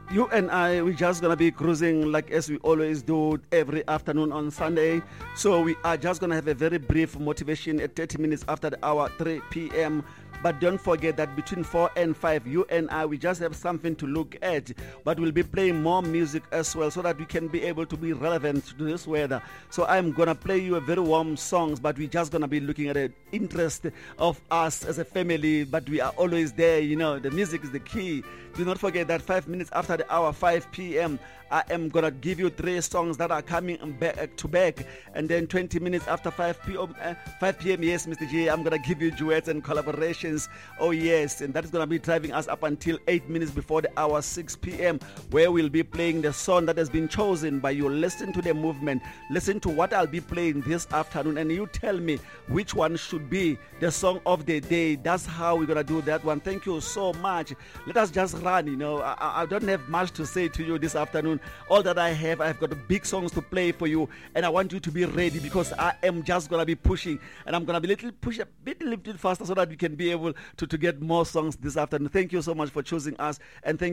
You and I, we're just gonna be cruising like as we always do every afternoon on Sunday. So we are just gonna have a very brief motivation at 30 minutes after the hour, 3 p.m. But don't forget that between 4 and 5, you and I, we just have something to look at. But we'll be playing more music as well so that we can be able to be relevant to this weather. So I'm going to play you a very warm songs, but we're just going to be looking at the interest of us as a family. But we are always there, you know. The music is the key. Do not forget that 5 minutes after the hour, 5 p.m., I am going to give you 3 songs that are coming back to back. And then 20 minutes after 5 p.m., yes, Mr. J, I'm going to give you duets and collaborations. Oh, yes. And that is going to be driving us up until 8 minutes before the hour, 6 p.m., where we'll be playing the song that has been chosen by you. Listen to the movement. Listen to what I'll be playing this afternoon. And you tell me which one should be the song of the day. That's how we're going to do that one. Thank you so much. Let us just run, you know. I don't have much to say to you this afternoon. All that I've got big songs to play for you, and I want you to be ready because I am just going to be pushing, and I'm going to be push a little faster so that we can be able to get more songs this afternoon. Thank you so much for choosing us, and thank